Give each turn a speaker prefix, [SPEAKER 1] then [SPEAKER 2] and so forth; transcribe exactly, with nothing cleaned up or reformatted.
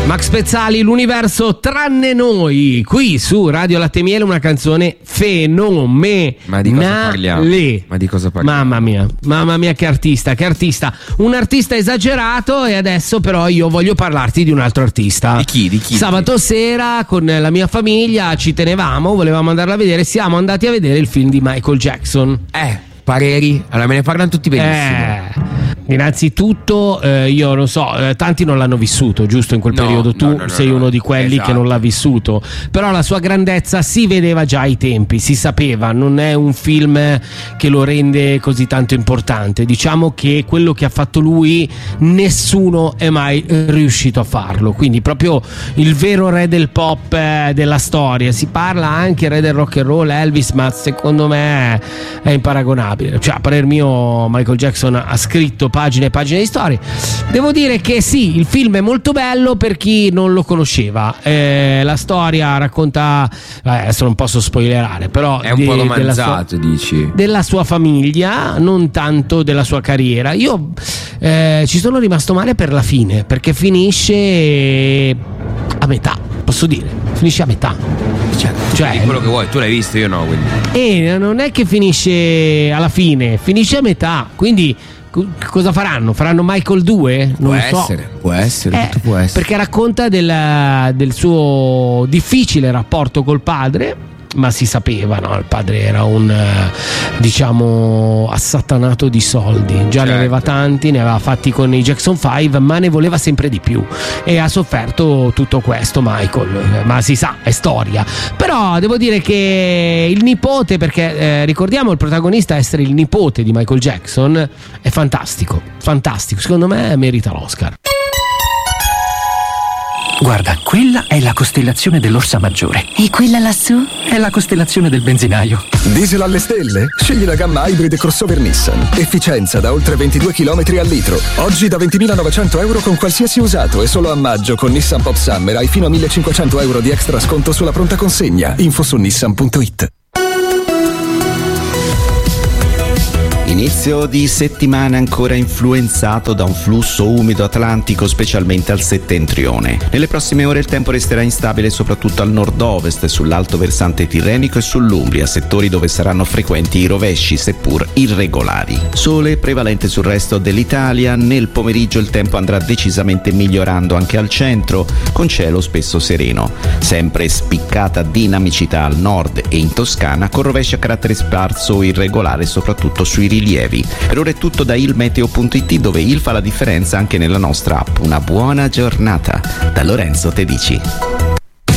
[SPEAKER 1] Max Pezzali, l'universo tranne noi, qui su Radio Latte e Miele, una canzone fenomenale.
[SPEAKER 2] Ma di cosa parliamo? Ma di cosa parliamo?
[SPEAKER 1] Mamma mia, mamma mia che artista, che artista. Un artista esagerato, e adesso però io voglio parlarti di un altro artista.
[SPEAKER 2] Di chi? Di chi?
[SPEAKER 1] Sabato sera con la mia famiglia ci tenevamo, volevamo andarla a vedere, siamo andati a vedere il film di Michael Jackson.
[SPEAKER 2] Eh, pareri? Allora me ne parlano tutti benissimo.
[SPEAKER 1] Eh... Innanzitutto eh, io non so, eh, tanti non l'hanno vissuto, giusto in quel
[SPEAKER 2] no,
[SPEAKER 1] periodo tu
[SPEAKER 2] no, no,
[SPEAKER 1] sei
[SPEAKER 2] no,
[SPEAKER 1] uno di quelli
[SPEAKER 2] esatto.
[SPEAKER 1] che non l'ha vissuto, però la sua grandezza si vedeva già ai tempi, si sapeva, non è un film che lo rende così tanto importante. Diciamo che quello che ha fatto lui nessuno è mai riuscito a farlo, quindi proprio il vero re del pop eh, della storia. Si parla anche re del rock and roll, Elvis, ma secondo me è imparagonabile. Cioè, a parer mio Michael Jackson ha scritto pagine e pagine di storie. Devo dire che sì, il film è molto bello per chi non lo conosceva. Eh, la storia racconta, eh, adesso non posso spoilerare, però
[SPEAKER 2] è un
[SPEAKER 1] di,
[SPEAKER 2] po' romanzato,
[SPEAKER 1] della sua,
[SPEAKER 2] dici?
[SPEAKER 1] Della sua famiglia, non tanto della sua carriera. Io eh, ci sono rimasto male per la fine, perché finisce a metà, posso dire, finisce a metà.
[SPEAKER 2] Cioè, cioè quello che vuoi, tu l'hai visto, io no, quindi.
[SPEAKER 1] E non è che finisce alla fine, finisce a metà, quindi cosa faranno? Faranno Michael due? Non
[SPEAKER 2] Può
[SPEAKER 1] lo so.
[SPEAKER 2] essere, può essere,
[SPEAKER 1] Eh,
[SPEAKER 2] tutto può essere.
[SPEAKER 1] perché racconta del, del suo difficile rapporto col padre, ma si sapeva, no? Il padre era un eh, diciamo assatanato di soldi, già
[SPEAKER 2] certo.
[SPEAKER 1] ne aveva tanti, ne aveva fatti con i Jackson five, ma ne voleva sempre di più e ha sofferto tutto questo Michael, ma si sa, è storia. Però devo dire che il nipote, perché eh, ricordiamo il protagonista essere il nipote di Michael Jackson, è fantastico, fantastico, secondo me merita l'Oscar.
[SPEAKER 3] Guarda, quella è la costellazione dell'Orsa Maggiore.
[SPEAKER 4] E quella lassù?
[SPEAKER 3] È la costellazione del benzinaio.
[SPEAKER 5] Diesel alle stelle? Scegli la gamma Hybrid crossover Nissan. Efficienza da oltre ventidue chilometri al litro. Oggi da ventimilanovecento euro con qualsiasi usato, e solo a maggio con Nissan Pop Summer hai fino a millecinquecento euro di extra sconto sulla pronta consegna. Info su nissan punto it.
[SPEAKER 6] Inizio di settimana ancora influenzato da un flusso umido atlantico, specialmente al settentrione. Nelle prossime ore il tempo resterà instabile soprattutto al nord-ovest, sull'alto versante tirrenico e sull'Umbria, settori dove saranno frequenti i rovesci, seppur irregolari. Sole prevalente sul resto dell'Italia. Nel pomeriggio il tempo andrà decisamente migliorando anche al centro, con cielo spesso sereno. Sempre spiccata dinamicità al nord e in Toscana, con rovesci a carattere sparso o irregolare soprattutto sui rilievi. Per ora è tutto da il meteo punto it, dove il fa la differenza anche nella nostra app. Una buona giornata da Lorenzo Tedici.